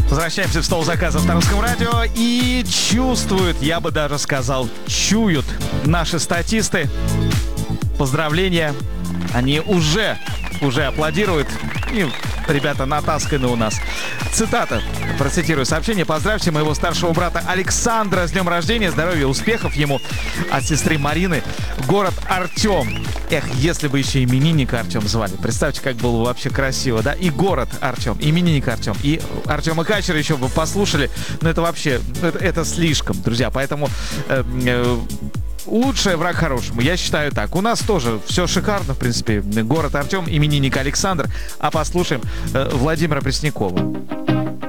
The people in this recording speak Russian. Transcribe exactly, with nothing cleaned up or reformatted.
Возвращаемся в стол заказов на Русском радио. И чувствуют, я бы даже сказал, чуют наши статисты. Поздравления. Они уже, уже аплодируют. И ребята натасканы у нас. Цитата. Процитирую сообщение. Поздравьте моего старшего брата Александра с днем рождения. Здоровья, успехов ему. От сестры Марины. Город Артем. Эх, если бы еще именинника Артем звали. Представьте, как было бы вообще красиво, да? И город Артем, именинник Артем. И Артема Качера еще бы послушали. Но это вообще, это, это слишком, друзья. Поэтому... Э, э, лучший враг хорошему, я считаю так. У нас тоже все шикарно, в принципе. Город Артем, именинник Александр. А послушаем э, Владимира Преснякова.